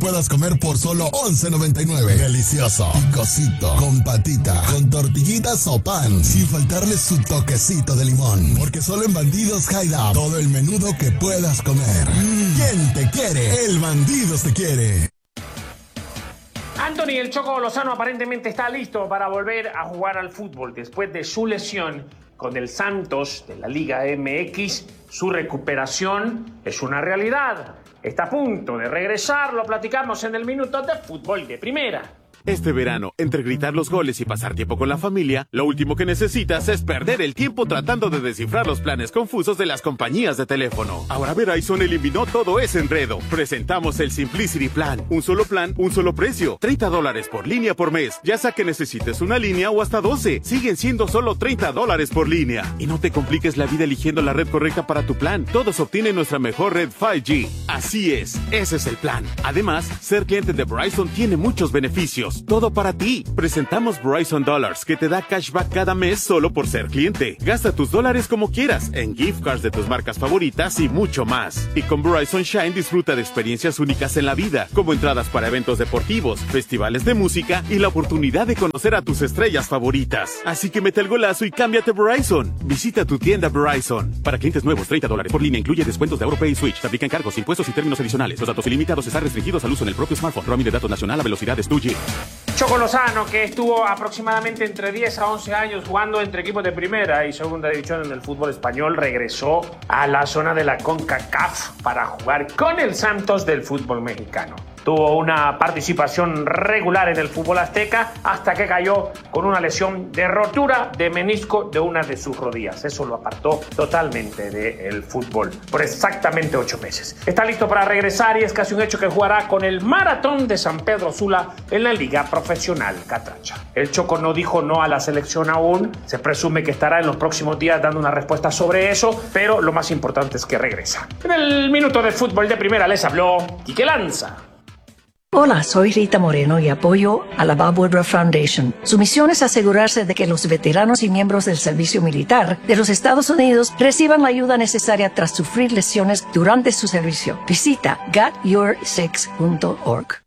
puedas comer por solo $11.99. Delicioso, picosito, con patita, con tortillitas o pan, sin faltarle su toquecito de limón. Porque solo en Bandidos Hideout, todo el menudo que puedas comer. ¿Quién te quiere? El Bandidos te quiere. Anthony El Choco Lozano aparentemente está listo para volver a jugar al fútbol después de su lesión con el Santos de la Liga MX. Su recuperación es una realidad. Está a punto de regresar, lo platicamos en el Minuto de Fútbol de Primera. Este verano, entre gritar los goles y pasar tiempo con la familia, lo último que necesitas es perder el tiempo tratando de descifrar los planes confusos de las compañías de teléfono. Ahora Verizon eliminó todo ese enredo. Presentamos el Simplicity Plan. Un solo plan, un solo precio. $30 por línea por mes. Ya sea que necesites una línea o hasta 12. Siguen siendo solo $30 por línea. Y no te compliques la vida eligiendo la red correcta para tu plan. Todos obtienen nuestra mejor red 5G. Así es, ese es el plan. Además, ser cliente de Verizon tiene muchos beneficios. Todo para ti. Presentamos Verizon Dollars, que te da cashback cada mes solo por ser cliente. Gasta tus dólares como quieras, en gift cards de tus marcas favoritas y mucho más. Y con Verizon Shine disfruta de experiencias únicas en la vida, como entradas para eventos deportivos, festivales de música y la oportunidad de conocer a tus estrellas favoritas. Así que mete el golazo y cámbiate a Verizon. Visita tu tienda Verizon. Para clientes nuevos, $30 por línea incluye descuentos de AutoPay y Switch. Se aplican cargos, impuestos y términos adicionales. Los datos ilimitados están restringidos al uso en el propio smartphone. Roaming de datos nacional a velocidades 2G. Choco Lozano, que estuvo aproximadamente entre 10 a 11 años jugando entre equipos de primera y segunda división en el fútbol español, regresó a la zona de la CONCACAF para jugar con el Santos del fútbol mexicano. Tuvo una participación regular en el fútbol azteca hasta que cayó con una lesión de rotura de menisco de una de sus rodillas. Eso lo apartó totalmente del fútbol por exactamente 8 meses. Está listo para regresar y es casi un hecho que jugará con el Maratón de San Pedro Sula en la Liga Profesional Catracha. El Choco no dijo no a la selección aún. Se presume que estará en los próximos días dando una respuesta sobre eso, pero lo más importante es que regresa. En el Minuto de Fútbol de Primera les habló Quique Lanza. Hola, soy Rita Moreno y apoyo a la Bob Woodruff Foundation. Su misión es asegurarse de que los veteranos y miembros del servicio militar de los Estados Unidos reciban la ayuda necesaria tras sufrir lesiones durante su servicio. Visita gotyoursix.org.